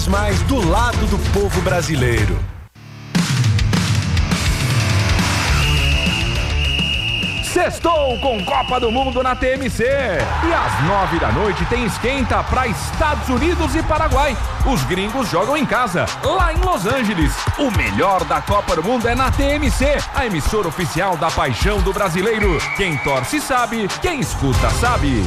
mais do lado do povo brasileiro. Sextou com Copa do Mundo na TMC. E às 9 da noite tem esquenta para Estados Unidos e Paraguai. Os gringos jogam em casa, lá em Los Angeles. O melhor da Copa do Mundo é na TMC, a emissora oficial da paixão do brasileiro. Quem torce sabe, quem escuta sabe.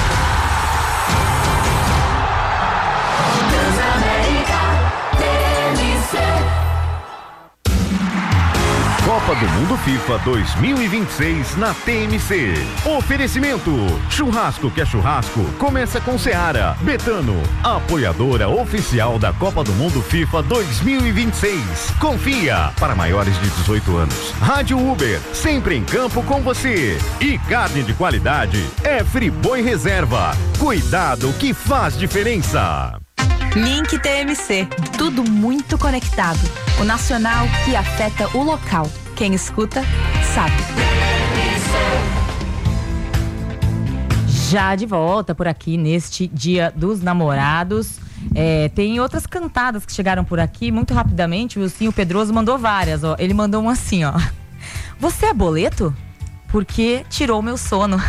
Copa do Mundo FIFA 2026 na TMC. Oferecimento: churrasco que é churrasco, começa com Seara. Betano, apoiadora oficial da Copa do Mundo FIFA 2026. Confia, para maiores de 18 anos. Rádio Uber, sempre em campo com você. E carne de qualidade é Friboi Reserva. Cuidado que faz diferença. Link TMC, tudo muito conectado. O nacional que afeta o local. Quem escuta, sabe. Já de volta por aqui neste Dia dos Namorados. Tem outras cantadas que chegaram por aqui muito rapidamente. O Wilson Pedroso mandou várias, ó. Ele mandou uma assim, ó. Você é boleto? Porque tirou meu sono.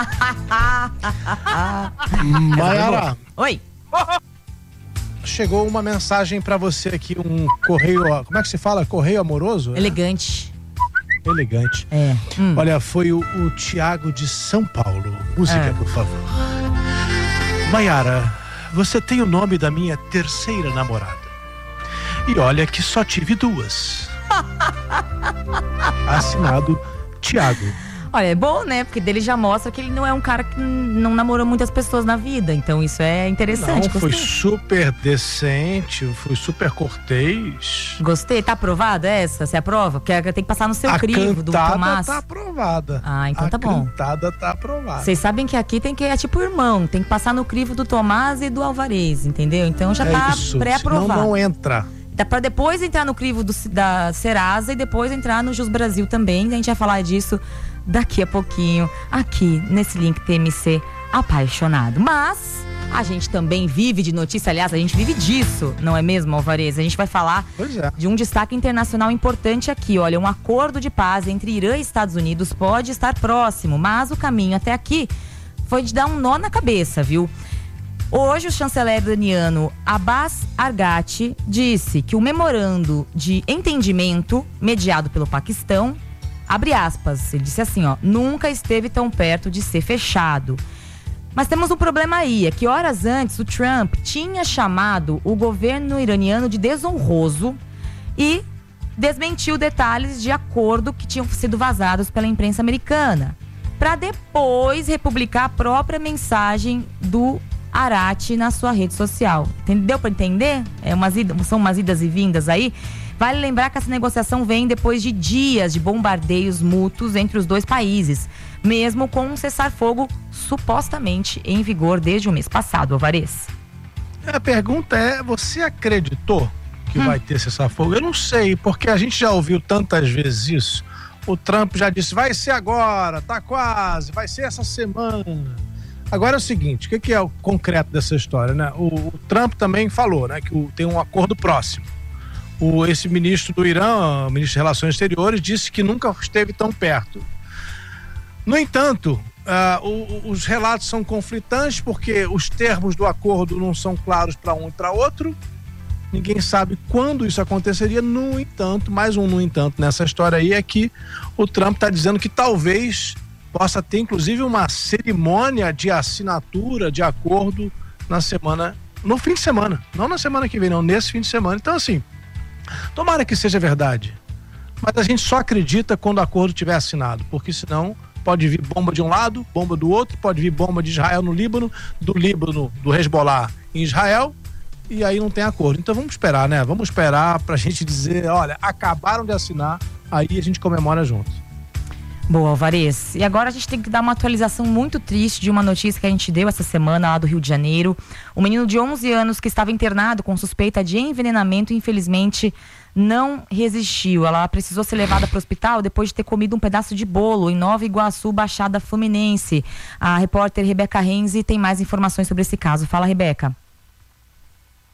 Mayara. Oi. Chegou uma mensagem pra você aqui, um correio, como é que se fala? Correio amoroso? Elegante. Elegante. Olha, foi o Tiago de São Paulo. Música, por favor. Mayara, você tem o nome da minha terceira namorada. E olha que só tive 2. Assinado Tiago. Olha, é bom, né? Porque dele já mostra que ele não é um cara que não namorou muitas pessoas na vida. Então isso é interessante. Não, foi super decente, foi super cortês. Gostei. Tá aprovada essa? Você aprova? Porque tem que passar no seu crivo do Tomás. A cantada tá aprovada. Ah, então tá bom. A cantada tá aprovada. Vocês sabem que aqui é tipo irmão. Tem que passar no crivo do Tomás e do Alvarez, entendeu? Então já tá pré-aprovado. Senão não entra. Dá pra depois entrar no crivo da Serasa e depois entrar no Jus Brasil também. A gente vai falar disso daqui a pouquinho, aqui nesse Link TMC Apaixonado. Mas a gente também vive de notícia, aliás, a gente vive disso, não é mesmo, Alvarez? A gente vai falar de um destaque internacional importante aqui. Olha, um acordo de paz entre Irã e Estados Unidos pode estar próximo, mas o caminho até aqui foi de dar um nó na cabeça, viu? Hoje, o chanceler iraniano Abbas Araghchi disse que o memorando de entendimento mediado pelo Paquistão, abre aspas, ele disse assim, ó, nunca esteve tão perto de ser fechado. Mas temos um problema aí, é que horas antes o Trump tinha chamado o governo iraniano de desonroso e desmentiu detalhes de acordo que tinham sido vazados pela imprensa americana, para depois republicar a própria mensagem do Araghchi na sua rede social. Deu para entender? São umas idas e vindas aí. Vale lembrar que essa negociação vem depois de dias de bombardeios mútuos entre os dois países, mesmo com um cessar-fogo supostamente em vigor desde o mês passado, Alvarez. A pergunta é, você acreditou que vai ter cessar-fogo? Eu não sei, porque a gente já ouviu tantas vezes isso. O Trump já disse, vai ser agora, tá quase, vai ser essa semana. Agora é o seguinte, o que é o concreto dessa história, né? O Trump também falou, né, que tem um acordo próximo. Esse ministro do Irã, o ministro de Relações Exteriores, disse que nunca esteve tão perto. No entanto, os relatos são conflitantes porque os termos do acordo não são claros para um e para outro. Ninguém sabe quando isso aconteceria. No entanto, mais um no entanto nessa história aí é que o Trump está dizendo que talvez possa ter inclusive uma cerimônia de assinatura de acordo no fim de semana. Não na semana que vem, não, nesse fim de semana. Então, assim, tomara que seja verdade, mas a gente só acredita quando o acordo estiver assinado, porque senão pode vir bomba de um lado, bomba do outro, pode vir bomba de Israel no Líbano, do Líbano, do Hezbollah em Israel, e aí não tem acordo. Então vamos esperar, né? Vamos esperar pra gente dizer, olha, acabaram de assinar, aí a gente comemora junto. Boa, Alvarez. E agora a gente tem que dar uma atualização muito triste de uma notícia que a gente deu essa semana lá do Rio de Janeiro. Um menino de 11 anos que estava internado com suspeita de envenenamento, infelizmente não resistiu. Ela precisou ser levada para o hospital depois de ter comido um pedaço de bolo em Nova Iguaçu, Baixada Fluminense. A repórter Rebeca Renzi tem mais informações sobre esse caso. Fala, Rebeca.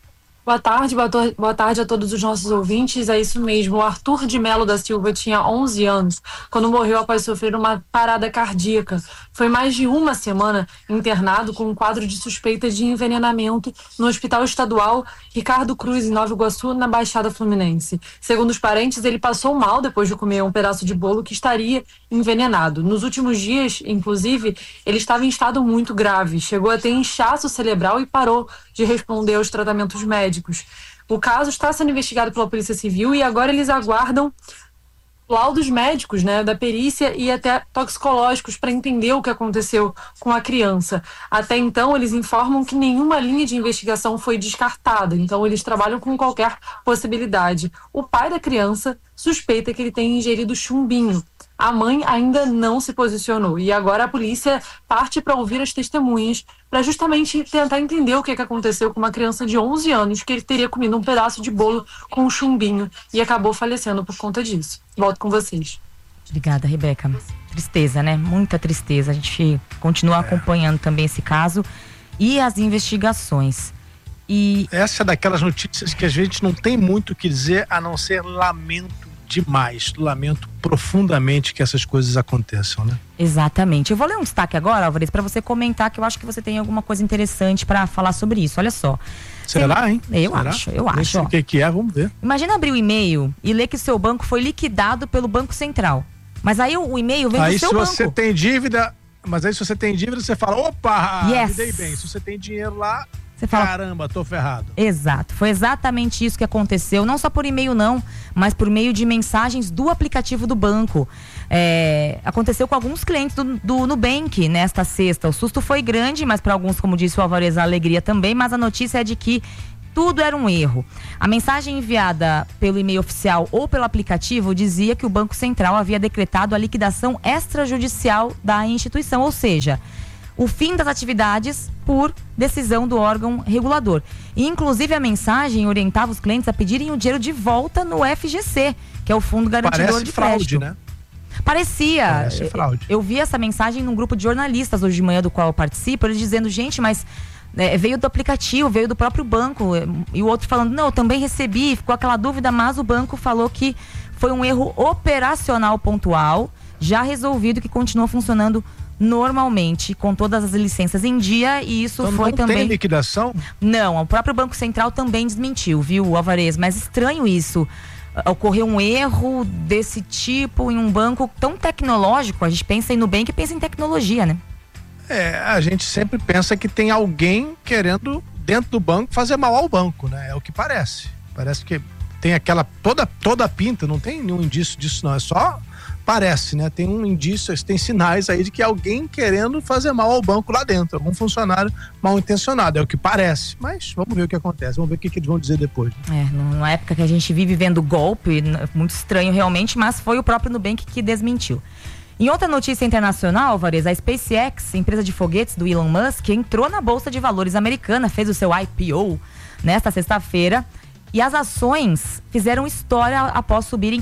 Boa tarde a todos os nossos ouvintes. É isso mesmo, o Arthur de Melo da Silva tinha 11 anos quando morreu após sofrer uma parada cardíaca. Foi mais de uma semana internado com um quadro de suspeita de envenenamento no Hospital Estadual Ricardo Cruz, em Nova Iguaçu, na Baixada Fluminense. Segundo os parentes, ele passou mal depois de comer um pedaço de bolo que estaria envenenado. Nos últimos dias, inclusive, ele estava em estado muito grave. Chegou a ter inchaço cerebral e parou de responder aos tratamentos médicos. O caso está sendo investigado pela Polícia Civil e agora eles aguardam laudos médicos, né, da perícia e até toxicológicos para entender o que aconteceu com a criança. Até então, eles informam que nenhuma linha de investigação foi descartada, então eles trabalham com qualquer possibilidade. O pai da criança suspeita que ele tem ingerido chumbinho. A mãe ainda não se posicionou e agora a polícia parte para ouvir as testemunhas para justamente tentar entender o que aconteceu com uma criança de 11 anos que ele teria comido um pedaço de bolo com chumbinho e acabou falecendo por conta disso. Volto com vocês. Obrigada, Rebeca. Tristeza, né? Muita tristeza. A gente continua acompanhando também esse caso e as investigações. E essa é daquelas notícias que a gente não tem muito o que dizer a não ser lamento demais, lamento profundamente que essas coisas aconteçam, né? Exatamente. Eu vou ler um destaque agora, Álvares, para você comentar, que eu acho que você tem alguma coisa interessante para falar sobre isso. Olha só. Será, hein? Eu Será? acho. O que é, vamos ver. Imagina abrir o e-mail e ler que seu banco foi liquidado pelo Banco Central. Mas aí o e-mail vem do seu banco. Aí se você tem dívida, você fala, opa, me dei bem. Se você tem dinheiro lá, você fala, caramba, tô ferrado. Exato, foi exatamente isso que aconteceu, não só por e-mail não, mas por meio de mensagens do aplicativo do banco. Aconteceu com alguns clientes do Nubank nesta sexta. O susto foi grande, mas para alguns, como disse o Álvares, a alegria também, mas a notícia é de que tudo era um erro. A mensagem enviada pelo e-mail oficial ou pelo aplicativo dizia que o Banco Central havia decretado a liquidação extrajudicial da instituição, ou seja, o fim das atividades por decisão do órgão regulador. E, inclusive, a mensagem orientava os clientes a pedirem o dinheiro de volta no FGC, que é o Fundo Garantidor de Crédito. Parece fraude, né? Parece fraude. Eu vi essa mensagem num grupo de jornalistas hoje de manhã, do qual eu participo, eles dizendo, gente, mas veio do aplicativo, veio do próprio banco. E o outro falando, não, eu também recebi, ficou aquela dúvida, mas o banco falou que foi um erro operacional pontual, já resolvido, que continua funcionando normalmente, com todas as licenças em dia, e isso então, foi também... Não tem liquidação? Não, o próprio Banco Central também desmentiu, viu, Álvares? Mas estranho isso. Ocorreu um erro desse tipo em um banco tão tecnológico. A gente pensa em Nubank e pensa em tecnologia, né? A gente sempre pensa que tem alguém querendo, dentro do banco, fazer mal ao banco, né? É o que parece. Parece que tem aquela... Toda a pinta, não tem nenhum indício disso, não. É só... Parece, né? Tem um indício, tem sinais aí de que alguém querendo fazer mal ao banco lá dentro, algum funcionário mal intencionado, é o que parece, mas vamos ver o que acontece, vamos ver o que eles vão dizer depois. Numa época que a gente vive vendo golpe, muito estranho realmente, mas foi o próprio Nubank que desmentiu. Em outra notícia internacional, Álvares, a SpaceX, empresa de foguetes do Elon Musk, entrou na Bolsa de Valores americana, fez o seu IPO nesta sexta-feira. E as ações fizeram história após subirem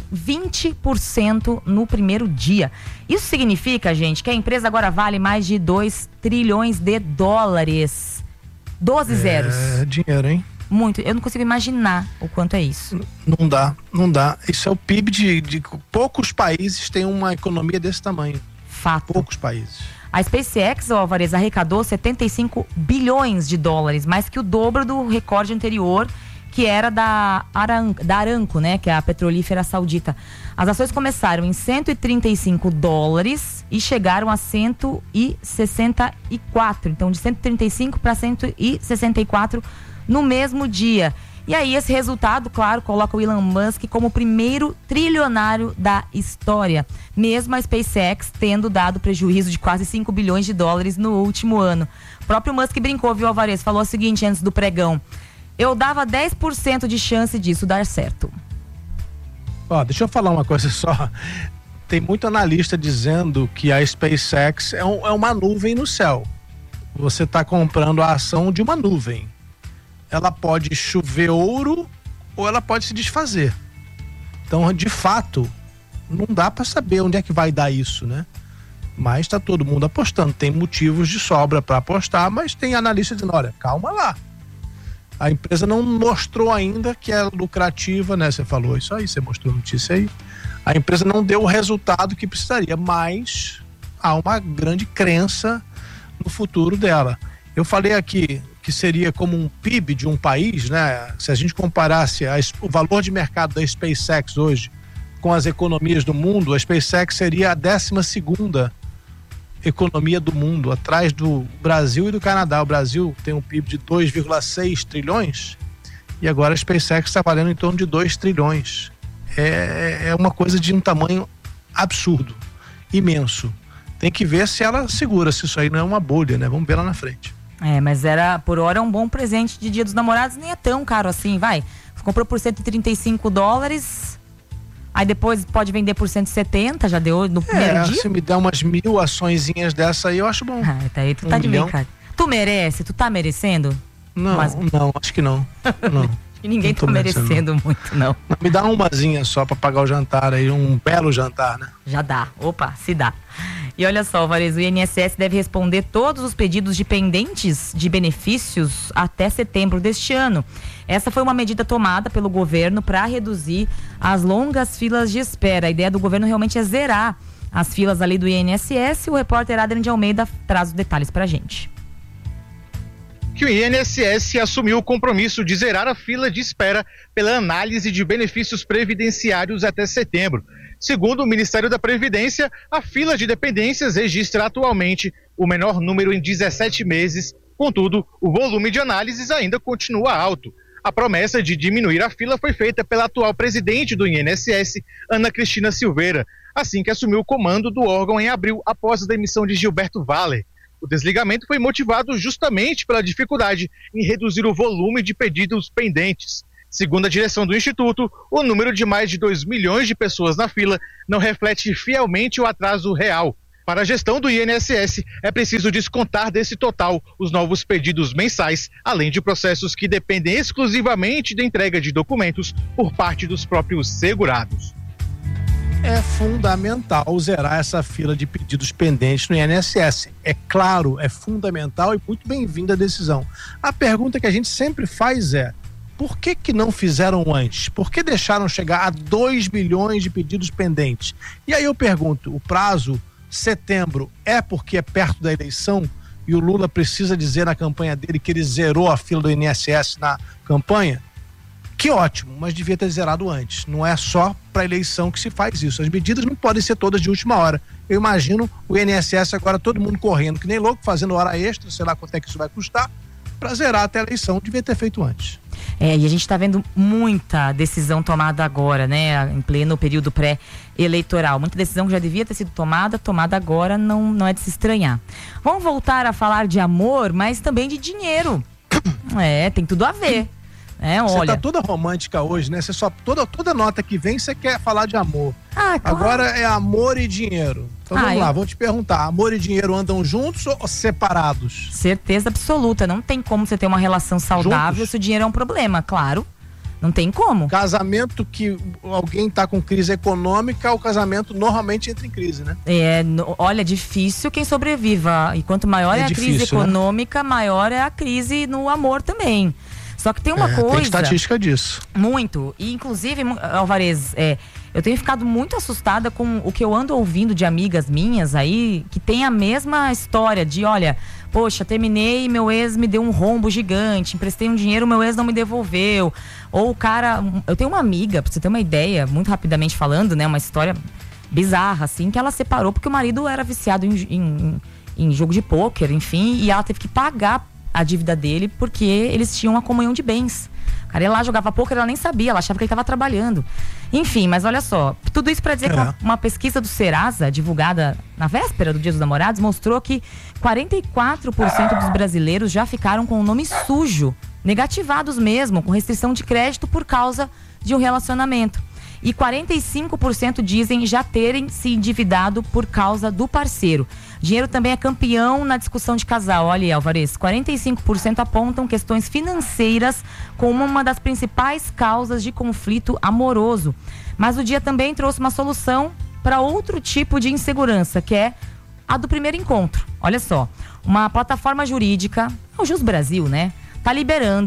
20% no primeiro dia. Isso significa, gente, que a empresa agora vale mais de 2 trilhões de dólares. 12 zeros. É dinheiro, hein? Muito. Eu não consigo imaginar o quanto é isso. Não dá. Isso é o PIB de poucos países têm uma economia desse tamanho. Fato. Poucos países. A SpaceX, Álvares, arrecadou 75 bilhões de dólares, mais que o dobro do recorde anterior, que era da Aramco, né, que é a petrolífera saudita. As ações começaram em 135 dólares e chegaram a 164. Então, de 135 para 164 no mesmo dia. E aí, esse resultado, claro, coloca o Elon Musk como o primeiro trilionário da história. Mesmo a SpaceX tendo dado prejuízo de quase 5 bilhões de dólares no último ano. O próprio Musk brincou, viu, Álvares? Falou o seguinte antes do pregão: eu dava 10% de chance disso dar certo. Deixa eu falar uma coisa só. Tem muito analista dizendo que a SpaceX é uma nuvem no céu. Você está comprando a ação de uma nuvem. Ela pode chover ouro ou ela pode se desfazer. Então, de fato, não dá para saber onde é que vai dar isso, né? Mas está todo mundo apostando. Tem motivos de sobra para apostar, mas tem analista dizendo, olha, calma lá. A empresa não mostrou ainda que é lucrativa, né? Você falou isso aí, você mostrou a notícia aí. A empresa não deu o resultado que precisaria, mas há uma grande crença no futuro dela. Eu falei aqui que seria como um PIB de um país, né? Se a gente comparasse o valor de mercado da SpaceX hoje com as economias do mundo, a SpaceX seria a 12ª economia do mundo, atrás do Brasil e do Canadá. O Brasil tem um PIB de 2,6 trilhões e agora a SpaceX está valendo em torno de 2 trilhões. É uma coisa de um tamanho absurdo, imenso. Tem que ver se ela segura, se isso aí não é uma bolha, né? Vamos ver lá na frente. Mas por hora é um bom presente de Dia dos Namorados, nem é tão caro assim, vai. Comprou por $135, aí depois pode vender por 170, já deu no primeiro dia? Se me der umas 1.000 açõezinhas dessa aí, eu acho bom. Tá aí, tu tá de brincadeira. Tu merece? Tu tá merecendo? Não, acho que não. Não. E ninguém tá merecendo muito, não. Me dá umazinha só pra pagar o jantar aí, um belo jantar, né? Já dá. Opa, se dá. E olha só, Varezo, o INSS deve responder todos os pedidos de pendentes de benefícios até setembro deste ano. Essa foi uma medida tomada pelo governo para reduzir as longas filas de espera. A ideia do governo realmente é zerar as filas ali do INSS. O repórter Adriano de Almeida traz os detalhes pra gente. Que o INSS assumiu o compromisso de zerar a fila de espera pela análise de benefícios previdenciários até setembro. Segundo o Ministério da Previdência, a fila de dependências registra atualmente o menor número em 17 meses. Contudo, o volume de análises ainda continua alto. A promessa de diminuir a fila foi feita pela atual presidente do INSS, Ana Cristina Silveira, assim que assumiu o comando do órgão em abril, após a demissão de Gilberto Valler. O desligamento foi motivado justamente pela dificuldade em reduzir o volume de pedidos pendentes. Segundo a direção do Instituto, o número de mais de 2 milhões de pessoas na fila não reflete fielmente o atraso real. Para a gestão do INSS, é preciso descontar desse total os novos pedidos mensais, além de processos que dependem exclusivamente da entrega de documentos por parte dos próprios segurados. É fundamental zerar essa fila de pedidos pendentes no INSS. É claro, é fundamental e muito bem-vinda a decisão. A pergunta que a gente sempre faz é: por que não fizeram antes? Por que deixaram chegar a 2 milhões de pedidos pendentes? E aí eu pergunto, o prazo setembro é porque é perto da eleição e o Lula precisa dizer na campanha dele que ele zerou a fila do INSS na campanha? Que ótimo, mas devia ter zerado antes. Não é só para eleição que se faz isso. As medidas não podem ser todas de última hora. Eu imagino o INSS agora, todo mundo correndo que nem louco, fazendo hora extra, sei lá quanto é que isso vai custar, para zerar até a eleição. Devia ter feito antes. E a gente está vendo muita decisão tomada agora, né? Em pleno período pré-eleitoral. Muita decisão que já devia ter sido tomada agora, não é de se estranhar. Vamos voltar a falar de amor, mas também de dinheiro. Tem tudo a ver. Você tá toda romântica hoje, né? Você só toda nota que vem você quer falar de amor. Claro. Agora é amor e dinheiro. Então vamos lá, vou te perguntar, amor e dinheiro andam juntos ou separados? Certeza absoluta, não tem como você ter uma relação saudável juntos? Se o dinheiro é um problema, claro. Não tem como. Casamento que alguém tá com crise econômica, o casamento normalmente entra em crise, né? Olha, difícil quem sobreviva. E quanto maior é a difícil, crise econômica, né? Maior é a crise no amor também. Só que tem uma coisa... Tem estatística disso. Muito. E inclusive, Alvarez, eu tenho ficado muito assustada com o que eu ando ouvindo de amigas minhas aí, que tem a mesma história de, olha, poxa, terminei, meu ex me deu um rombo gigante, emprestei um dinheiro, meu ex não me devolveu. Ou o cara... Eu tenho uma amiga, pra você ter uma ideia, muito rapidamente falando, né, uma história bizarra, assim, que ela separou porque o marido era viciado em jogo de pôquer, enfim, e ela teve que pagar a dívida dele porque eles tinham uma comunhão de bens. O cara ia lá, jogava pôquer, ela nem sabia, ela achava que ele estava trabalhando. Enfim, mas olha só, tudo isso para dizer que uma pesquisa do Serasa, divulgada na véspera do Dia dos Namorados, mostrou que 44% dos brasileiros já ficaram com o nome sujo, negativados mesmo, com restrição de crédito por causa de um relacionamento. E 45% dizem já terem se endividado por causa do parceiro. Dinheiro também é campeão na discussão de casal. Olha aí, Alvarez, 45% apontam questões financeiras como uma das principais causas de conflito amoroso. Mas o dia também trouxe uma solução para outro tipo de insegurança, que é a do primeiro encontro. Olha só, uma plataforma jurídica, o Jus Brasil, né, tá liberando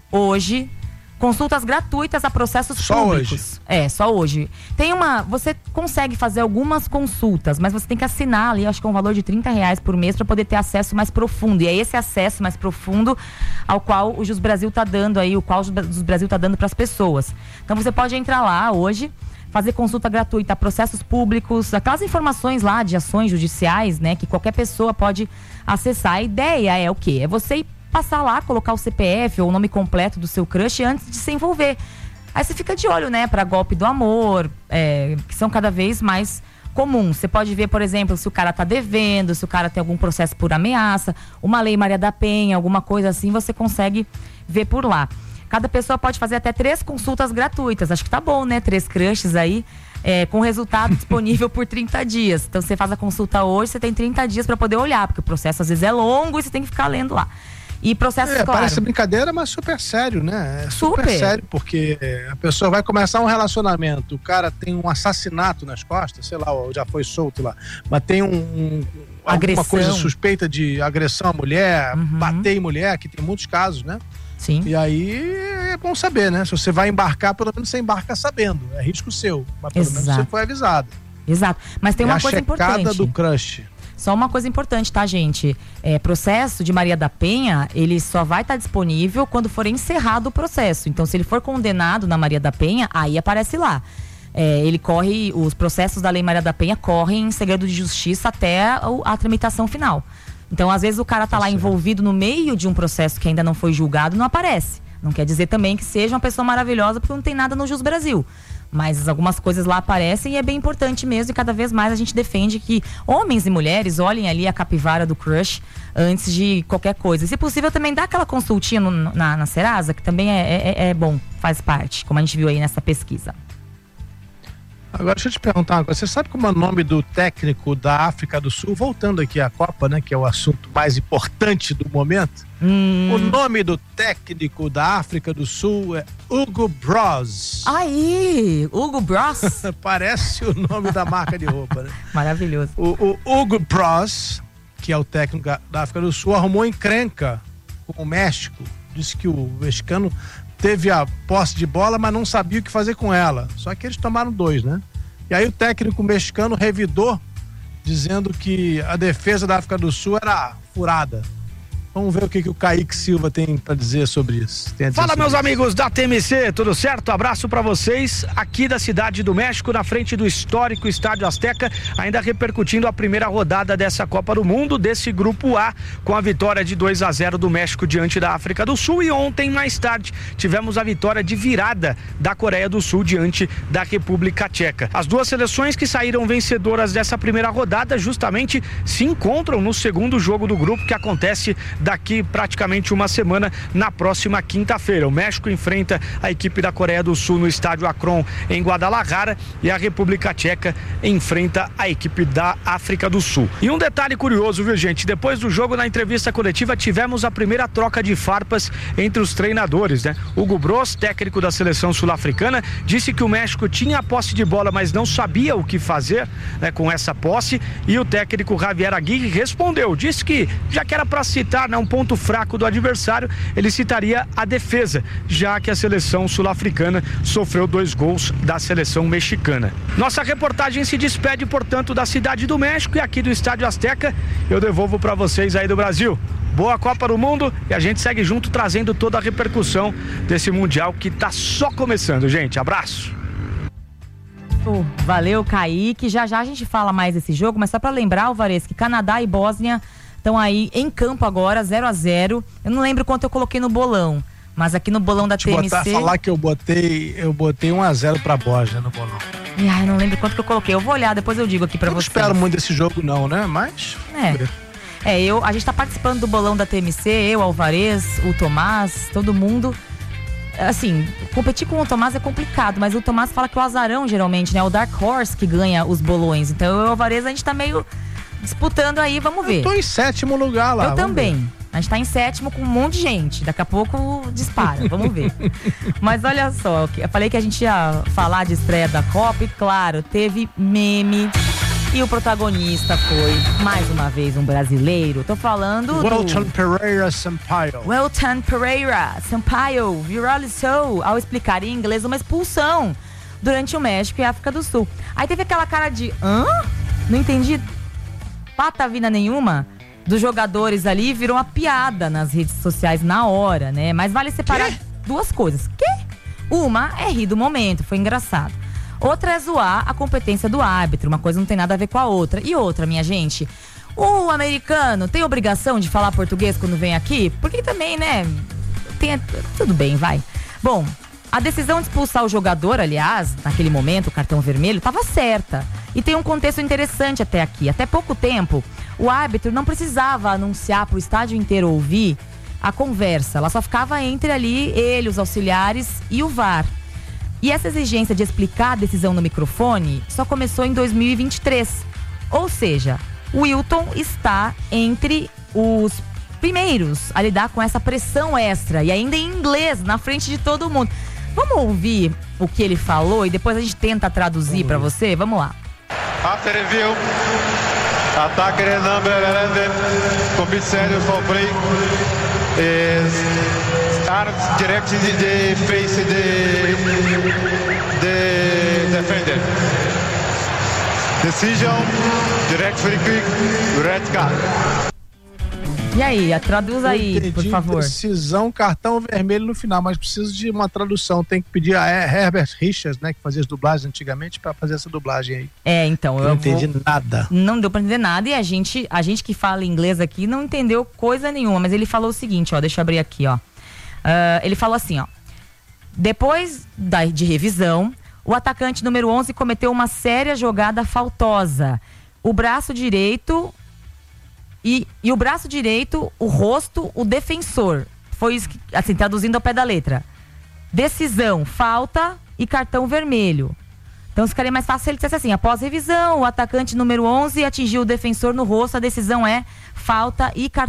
hoje, consultas gratuitas a processos públicos. Hoje? Só hoje. Você consegue fazer algumas consultas, mas você tem que assinar ali, acho que é um valor de R$30 por mês para poder ter acesso mais profundo. E é esse acesso mais profundo ao qual o Jus Brasil está dando aí, o qual o Jus Brasil está dando para as pessoas. Então você pode entrar lá hoje, fazer consulta gratuita a processos públicos, aquelas informações lá de ações judiciais, né, que qualquer pessoa pode acessar. A ideia é o quê? É você ir passar lá, colocar o CPF ou o nome completo do seu crush antes de se envolver. Aí você fica de olho, né, para golpe do amor, que são cada vez mais comuns. Você pode ver, por exemplo, se o cara tá devendo, se o cara tem algum processo por ameaça, uma lei Maria da Penha, alguma coisa assim, você consegue ver por lá. Cada pessoa pode fazer até 3 consultas gratuitas. Acho que tá bom, né? 3 crushes aí, com resultado disponível por 30 dias. Então você faz a consulta hoje, você tem 30 dias para poder olhar, porque o processo às vezes é longo e você tem que ficar lendo lá. E processo, claro. Parece brincadeira, mas super sério, né? É super sério, porque a pessoa vai começar um relacionamento, o cara tem um assassinato nas costas, sei lá, já foi solto lá, mas tem alguma coisa suspeita de agressão à mulher, bater em mulher, que tem muitos casos, né? Sim. E aí é bom saber, né? Se você vai embarcar, pelo menos você embarca sabendo. É risco seu, mas pelo menos você foi avisado. Exato. Mas tem uma coisa importante. A checada do crush. Só uma coisa importante, tá, gente? Processo de Maria da Penha, ele só vai estar disponível quando for encerrado o processo. Então, se ele for condenado na Maria da Penha, aí aparece lá. Os processos da Lei Maria da Penha correm em segredo de justiça até a tramitação final. Então, às vezes, o cara tá lá envolvido no meio de um processo que ainda não foi julgado, não aparece. Não quer dizer também que seja uma pessoa maravilhosa, porque não tem nada no Jus Brasil. Mas algumas coisas lá aparecem e é bem importante mesmo, e cada vez mais a gente defende que homens e mulheres olhem ali a capivara do crush antes de qualquer coisa. Se possível, também dá aquela consultinha na Serasa, que também é bom, faz parte, como a gente viu aí nessa pesquisa. Agora, deixa eu te perguntar uma coisa. Você sabe como é o nome do técnico da África do Sul? Voltando aqui à Copa, né? Que é o assunto mais importante do momento. O nome do técnico da África do Sul é Hugo Bros. Aí, Hugo Bros. Parece o nome da marca de roupa, né? Maravilhoso. O Hugo Bros, que é o técnico da África do Sul, arrumou encrenca com o México. Disse que o mexicano teve a posse de bola, mas não sabia o que fazer com ela. Só que eles tomaram 2, né? E aí o técnico mexicano revidou, dizendo que a defesa da África do Sul era furada. Vamos ver o que o Kaique Silva tem pra dizer sobre isso. Fala, meus amigos da TMC, tudo certo? Abraço pra vocês aqui da Cidade do México, na frente do histórico Estádio Azteca, ainda repercutindo a primeira rodada dessa Copa do Mundo, desse Grupo A, com a vitória de 2-0 do México diante da África do Sul. E ontem, mais tarde, tivemos a vitória de virada da Coreia do Sul diante da República Tcheca. As duas seleções que saíram vencedoras dessa primeira rodada justamente se encontram no segundo jogo do grupo, que acontece daqui praticamente uma semana, na próxima quinta-feira. O México enfrenta a equipe da Coreia do Sul no estádio Akron, em Guadalajara, e a República Tcheca enfrenta a equipe da África do Sul. E um detalhe curioso, viu, gente? Depois do jogo, na entrevista coletiva, tivemos a primeira troca de farpas entre os treinadores, né? Hugo Bros, técnico da seleção sul-africana, disse que o México tinha a posse de bola, mas não sabia o que fazer, né, com essa posse, e o técnico Javier Aguirre respondeu, disse que já que era para citar, né, um ponto fraco do adversário, ele citaria a defesa, já que a seleção sul-africana sofreu 2 gols da seleção mexicana. Nossa reportagem se despede, portanto, da Cidade do México, e aqui do Estádio Azteca eu devolvo para vocês aí do Brasil. Boa Copa do Mundo, e a gente segue junto trazendo toda a repercussão desse Mundial que tá só começando, gente. Abraço! Valeu, Kaique. Já a gente fala mais desse jogo, mas só para lembrar, Alvarez, que Canadá e Bósnia estão aí em campo agora, 0-0. Eu não lembro quanto eu coloquei no bolão, mas aqui no bolão da TMC... Falar que eu botei 1-0 pra Bósnia no bolão. Ai, não lembro quanto que eu coloquei. Eu vou olhar, depois eu digo aqui pra vocês. Não espero muito desse jogo não, né? Mas... a gente tá participando do bolão da TMC, eu, Alvarez, o Tomás, todo mundo. Assim, competir com o Tomás é complicado, mas o Tomás fala que o azarão, geralmente, né? O Dark Horse que ganha os bolões. Então eu e o Alvarez, a gente tá meio disputando aí, vamos ver. Eu tô em 7º lugar lá. Eu também. A gente tá em 7º com um monte de gente. Daqui a pouco dispara, vamos ver. Mas olha só, eu falei que a gente ia falar de estreia da Copa e, claro, teve meme E o protagonista foi, mais uma vez, um brasileiro. Tô falando Welton Pereira Sampaio. Welton Pereira Sampaio viralizou ao explicar em inglês uma expulsão durante o México e África do Sul. Aí teve aquela cara de, não entendi patavina nenhuma dos jogadores ali, virou uma piada nas redes sociais na hora, né? Mas vale separar duas coisas. Uma é rir do momento, foi engraçado. Outra é zoar a competência do árbitro, uma coisa não tem nada a ver com a outra. E outra, minha gente, o americano tem obrigação de falar português quando vem aqui? Porque também, né, tudo bem, vai. Bom, a decisão de expulsar o jogador, aliás, naquele momento, o cartão vermelho, estava certa. E tem um contexto interessante até aqui. Até pouco tempo, o árbitro não precisava anunciar para o estádio inteiro ouvir a conversa. Ela só ficava entre ali, ele, os auxiliares e o VAR. E essa exigência de explicar a decisão no microfone só começou em 2023. Ou seja, o Wilton está entre os primeiros a lidar com essa pressão extra. E ainda em inglês, na frente de todo mundo. Vamos ouvir o que ele falou e depois a gente tenta traduzir para você? Vamos lá. After review, attacker number 11, commissary for play is start directing the face the defender. Decision, direct free kick, red card. E aí, traduz aí, por favor. Decisão, cartão vermelho no final, mas preciso de uma tradução. Tem que pedir a Herbert Richards, né, que fazia as dublagens antigamente, para fazer essa dublagem aí. Então, eu não entendi nada. Não deu pra entender nada e a gente que fala inglês aqui não entendeu coisa nenhuma, mas ele falou o seguinte, ó, deixa eu abrir aqui, ó. Ele falou assim, ó. Depois de revisão, o atacante número 11 cometeu uma séria jogada faltosa. O braço direito... E o braço direito, o rosto, o defensor. Foi isso que, assim, traduzindo ao pé da letra. Decisão, falta e cartão vermelho. Então ficaria mais fácil se ele dissesse assim: após revisão, o atacante número 11 atingiu o defensor no rosto, a decisão é falta e cartão